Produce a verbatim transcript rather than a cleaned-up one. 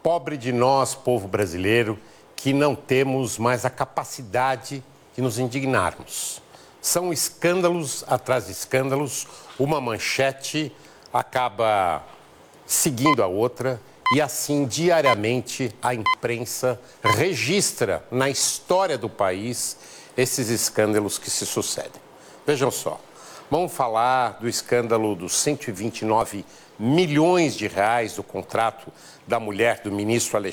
Pobre de nós, povo brasileiro, que não temos mais a capacidade de nos indignarmos. São escândalos atrás de escândalos, uma manchete acaba seguindo a outra e assim diariamente a imprensa registra na história do país esses escândalos que se sucedem. Vejam só, vamos falar do escândalo dos cento e vinte e nove milhões de reais do contrato da mulher do ministro Alexandre